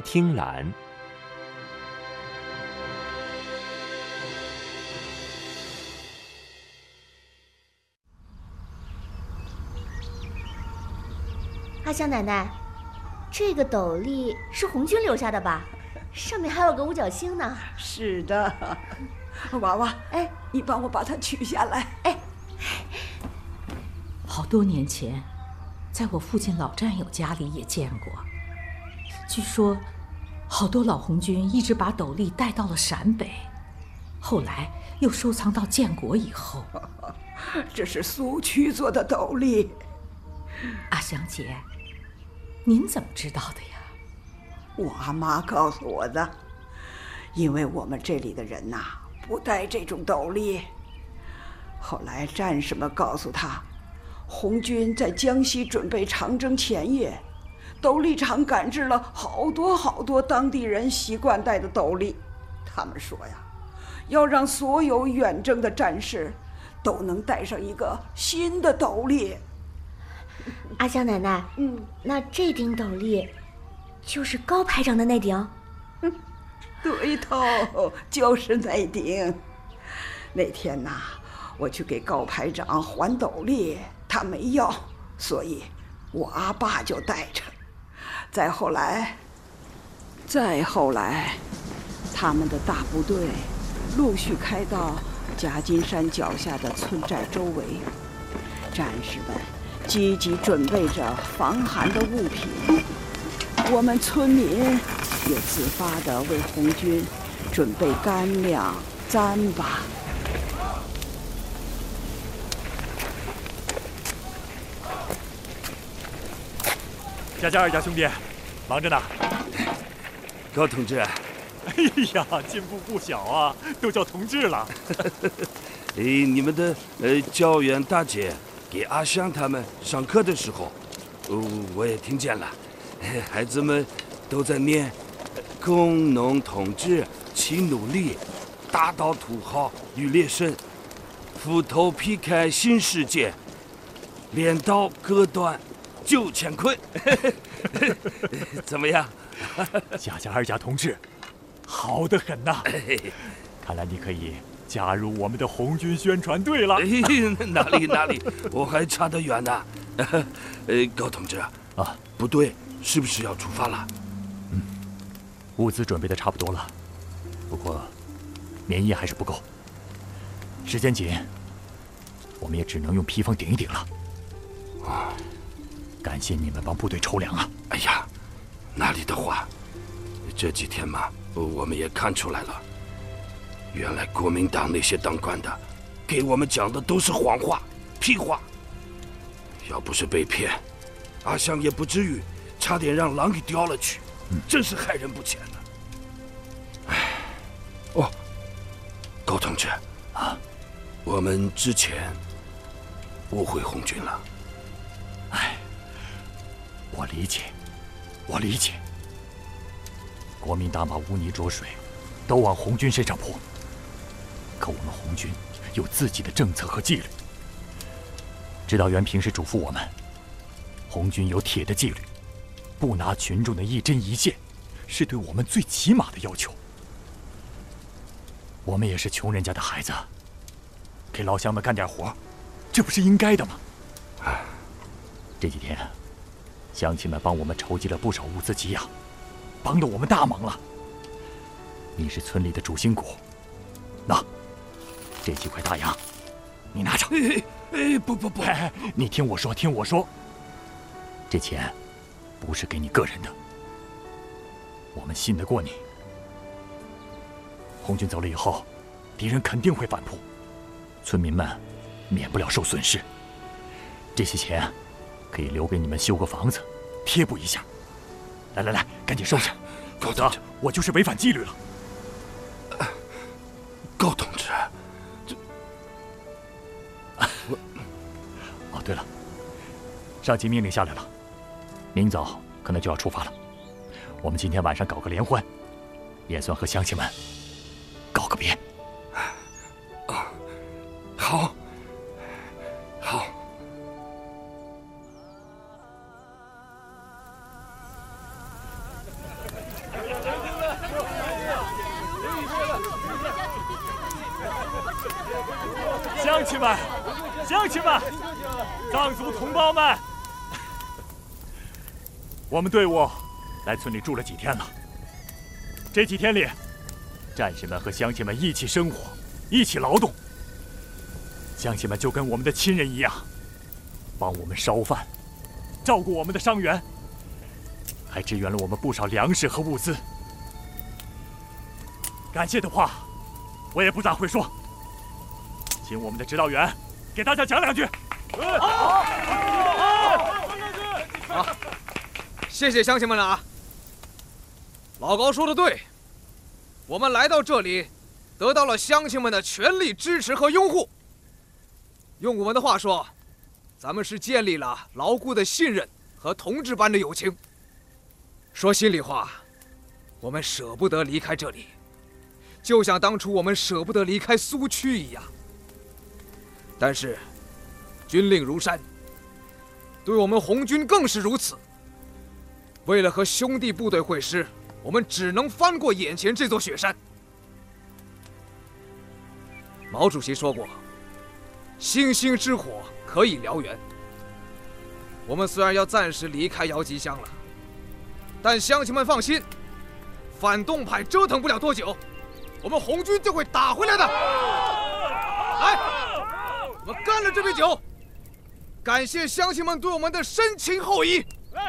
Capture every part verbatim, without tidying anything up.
听栏。 阿香奶奶，这个斗笠是红军留下的吧？上面还有个五角星呢。 是的，娃娃，哎，你帮我把它取下来。 哎， 好多年前，在我父亲老战友家里也见过。据说，好多老红军一直把斗笠带到了陕北，后来又收藏到建国以后。 这是苏区做的斗笠。 阿香姐，您怎么知道的呀？ 我阿妈告诉我的，因为我们这里的人呐、啊、不戴这种斗笠。后来战士们告诉他，红军在江西准备长征前夜，斗笠厂赶制了好多好多当地人习惯戴的斗笠。他们说呀，要让所有远征的战士都能戴上一个新的斗笠。 阿香奶奶， 嗯， 那这顶斗笠就是高排长的那顶？ 嗯，对头，就是那顶。那天呐，我去给高排长还斗笠，他没要，所以我阿爸就带着。再后来，再后来，他们的大部队陆续开到夹金山脚下的村寨周围，战士们积极准备着防寒的物品，我们村民也自发地为红军准备干粮、糌粑。 佳佳、二家兄弟，忙着呢。 高同志， 哎呀，进步不小啊，都叫同志了。 哎，你们的呃教员大姐给阿香他们上课的时候，哦，我也听见了，孩子们都在念“工农同志齐努力，打倒土豪与劣绅，斧头劈开新世界，镰刀割断旧乾坤”。怎么样？ 佳佳、二家同志，好得很呐！看来你可以加入我们的红军宣传队了。 哎，哪里哪里，我还差得远呢。呃，高同志啊，部队是不是要出发了？ 嗯，物资准备的差不多了，不过棉衣还是不够，时间紧，我们也只能用披风顶一顶了。 啊， 感谢你们帮部队筹粮啊！ 哎呀，哪里的话，这几天嘛，我们也看出来了，原来国民党那些当官的，给我们讲的都是谎话、屁话。要不是被骗，阿香也不至于差点让狼给叼了去，嗯、真是害人不浅呢。哎，哦，高同志啊， 我们之前误会红军了。 哎，我理解，我理解。国民党把污泥浊水都往红军身上泼，可我们红军有自己的政策和纪律。指导员平时嘱咐我们，红军有铁的纪律，不拿群众的一针一线，是对我们最起码的要求。我们也是穷人家的孩子，给老乡们干点活，这不是应该的吗？这几天，乡亲们帮我们筹集了不少物资给养，帮了我们大忙了。你是村里的主心骨，那这几块大洋，你拿着。 哎哎，不不不， 哎，你听我说，听我说，这钱不是给你个人的，我们信得过你。红军走了以后，敌人肯定会反扑，村民们免不了受损失。这些钱可以留给你们修个房子，贴补一下。来来来，赶紧收下，否则我就是违反纪律了。 高同志，这…… 我……哦，对了，上级命令下来了，明早可能就要出发了。我们今天晚上搞个联欢，也算和乡亲们告个别。 啊，好，好。 乡亲们，乡亲们，藏族同胞们，我们队伍来村里住了几天了。这几天里，战士们和乡亲们一起生活，一起劳动。乡亲们就跟我们的亲人一样，帮我们烧饭，照顾我们的伤员，还支援了我们不少粮食和物资。感谢的话，我也不咋会说，请我们的指导员给大家讲两句。好， 好，谢谢乡亲们了啊！老高说的对，我们来到这里，得到了乡亲们的全力支持和拥护。用我们的话说，咱们是建立了牢固的信任和同志般的友情。说心里话，我们舍不得离开这里，就像当初我们舍不得离开苏区一样。但是，军令如山，对我们红军更是如此。为了和兄弟部队会师，我们只能翻过眼前这座雪山。毛主席说过，星星之火可以燎原。我们虽然要暂时离开姚集乡了，但乡亲们放心，反动派折腾不了多久，我们红军就会打回来的。来，我们干了这杯酒，感谢乡亲们对我们的深情厚谊。来，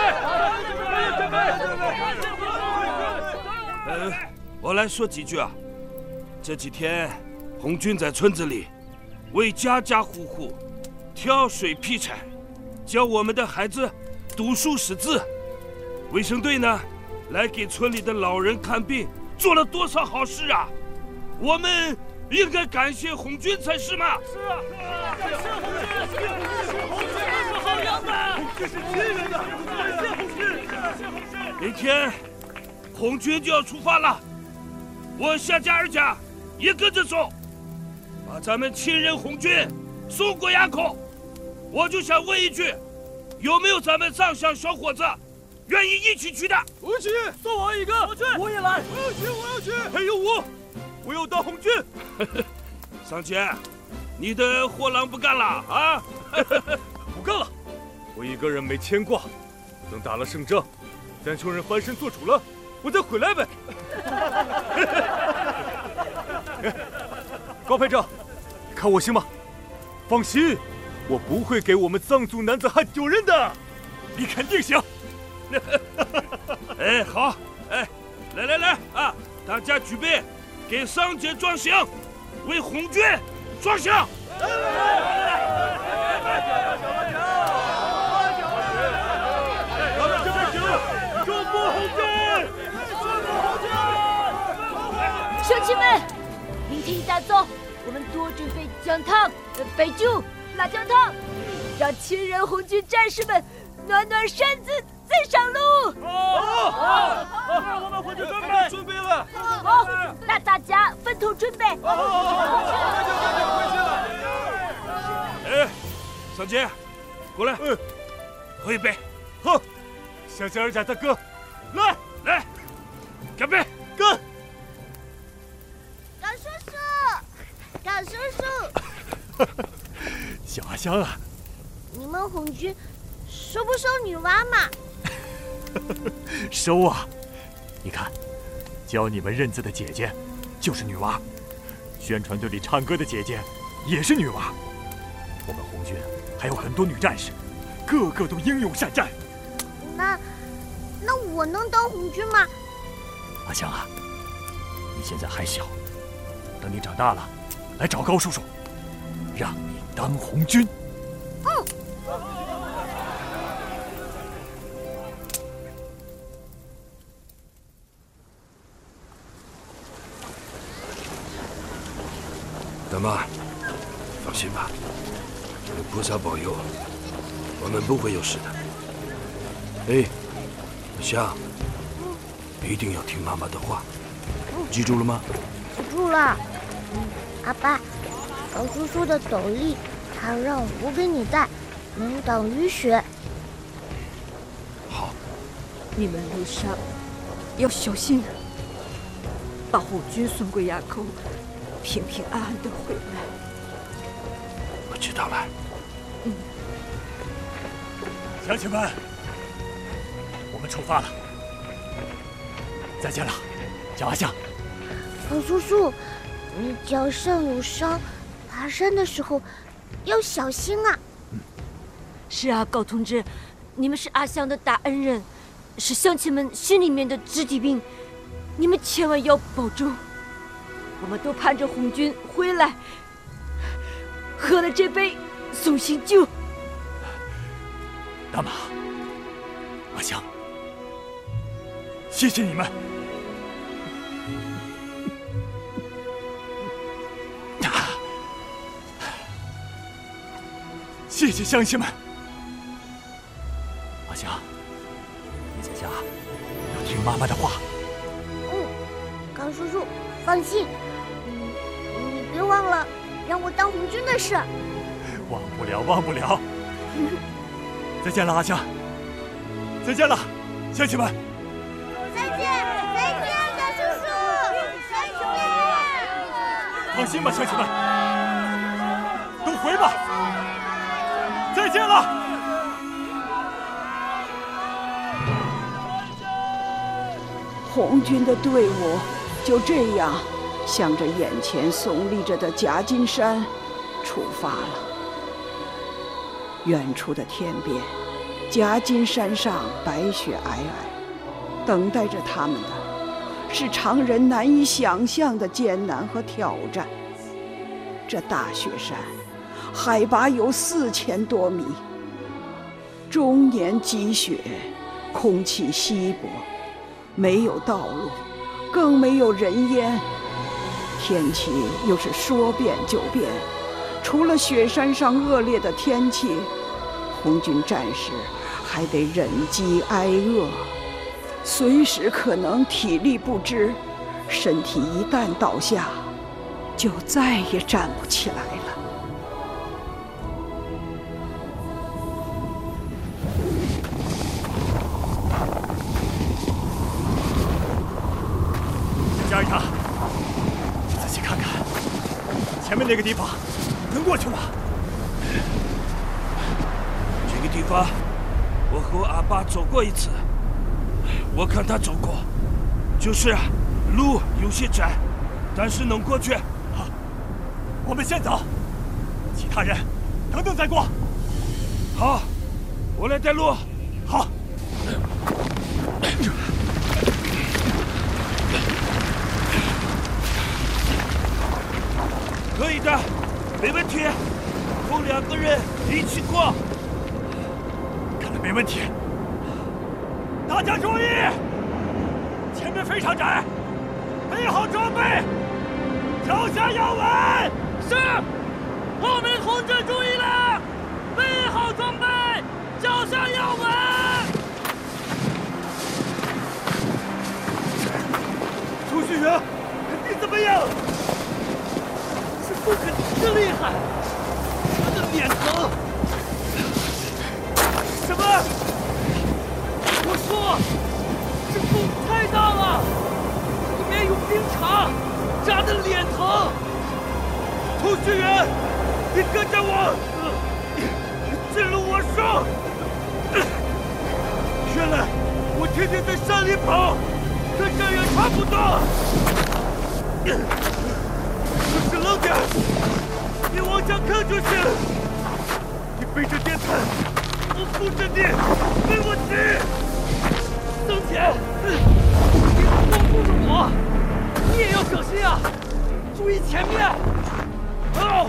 呃，我来说几句啊。这几天，红军在村子里为家家户户挑水劈柴，教我们的孩子读书识字。卫生队呢，来给村里的老人看病，做了多少好事啊！我们应该感谢红军才是嘛。是啊，感谢红军，感谢红军，红军是好样的，红军是亲人的，感谢红军，感谢红军。明天，红军就要出发了，我夏家二家也跟着走，把咱们亲人红军送过垭口。我就想问一句，有没有咱们藏乡小伙子愿意一起去的？ 我去， 送我一个，我去，我也来， 我要去，我要去。 还有我，我要当红军。 桑杰，你的货郎不干了啊？ 不干了，我一个人没牵挂，等打了胜仗，咱穷人翻身做主了，我再回来呗。高排长，看我行吗？放心，我不会给我们藏族男子汉丢人的，你肯定行。 哎，好，哎，来来来啊，大家举杯，给桑杰装香，为红军装香。 咱们这边行，祝福红军，祝福红军。 乡亲们，明天一大早，我们多准备姜汤、白酒、辣椒汤，让亲人红军战士们暖暖身子，再上路。 好，好，好，我们回去准备，准备了。 好，那大家分头准备。 好，好，好，回去了。 哎，桑杰，过来， 嗯， 喝一杯。 好，乡亲二家大哥，来来，干杯， 干！ 高叔叔，高叔叔， 小阿香啊， 你们红军收不收女娃嘛？ 收啊！你看，教你们认字的姐姐就是女娃，宣传队里唱歌的姐姐也是女娃。我们红军还有很多女战士，个个都英勇善战。 那，那我能当红军吗？ 阿香啊，你现在还小，等你长大了，来找高叔叔，让你当红军。 嗯。 大妈，放心吧，有菩萨保佑，我们不会有事的。哎，阿香，一定要听妈妈的话，记住了吗？ 记住了。嗯，阿爸，高叔叔的斗笠，他让我给你戴，能挡雨雪。 好。 你们路上要小心，把红军送过垭口，平平安安的回来。 知道了。 嗯。乡亲们，我们出发了。再见了，小阿香。 高叔叔，你脚上有伤，爬山的时候要小心啊。 嗯。是啊，高同志，你们是阿香的大恩人，是乡亲们心里面的子弟兵，你们千万要保重。我们都盼着红军回来，喝了这杯送行酒。 大马，阿香，谢谢你们。谢谢乡亲们。阿香，你在家要听妈妈的话。 嗯，高叔叔，放心。你别忘了让我当红军的事。 忘不了，忘不了。再见了，阿香。再见了，乡亲们。 再见，再见，高叔叔，再见。 放心吧，乡亲们，都回吧。再见了。 红军的队伍就这样向着眼前耸立着的夹金山出发了。远处的天边，夹金山上白雪皑皑，等待着他们的是常人难以想象的艰难和挑战。这大雪山海拔有四千多米，终年积雪，空气稀薄，没有道路，更没有人烟。天气又是说变就变，除了雪山上恶劣的天气，红军战士还得忍饥挨饿，随时可能体力不支，身体一旦倒下，就再也站不起来了。 加一下，仔细看看，前面那个地方能过去吗？ 这个地方，我和阿爸走过一次，我看他走过，就是路有些窄，但是能过去。 好，我们先走，其他人等等再过。 好，我来带路。 好。 可以的，没问题。我两个人一起过。 看来没问题。大家注意，前面非常窄，备好装备，脚下要稳。 是。后面红军注意了，备好装备，脚下要稳。 朱旭元，你怎么样？ 风可真厉害，我的脸疼。 什么？ 我说，这风太大了，里面有冰碴，扎的脸疼。 同学员，你跟着我，进入我手。原来我天天在山里跑，跟这也差不多。可是冷点，你往下看就行。你背着电毯，我扶着你，没问题。 曾姐，你光顾着我，你也要小心啊，注意前面。 好，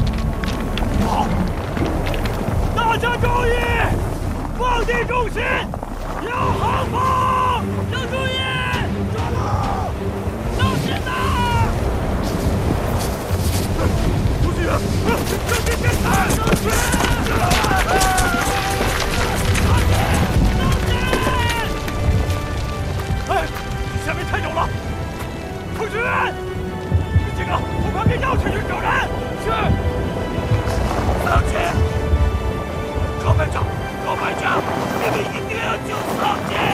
好，大家注意，放低重心，